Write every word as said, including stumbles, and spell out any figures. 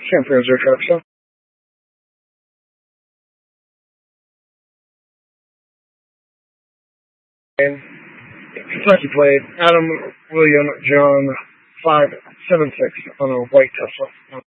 San Francisco truck stop. And Kentucky plate, Adam William John five seven six on a white Tesla.